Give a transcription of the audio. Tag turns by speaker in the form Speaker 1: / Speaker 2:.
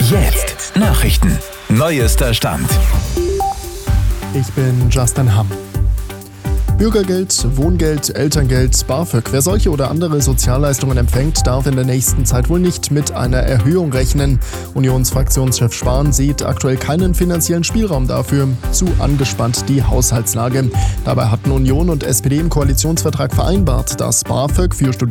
Speaker 1: Jetzt Nachrichten. Neuester Stand.
Speaker 2: Ich bin Justin Hamm. Bürgergeld, Wohngeld, Elterngeld, BAföG. Wer solche oder andere Sozialleistungen empfängt, darf in der nächsten Zeit wohl nicht mit einer Erhöhung rechnen. Unionsfraktionschef Spahn sieht aktuell keinen finanziellen Spielraum dafür. Zu angespannt die Haushaltslage. Dabei hatten Union und SPD im Koalitionsvertrag vereinbart, dass BAföG für Studierende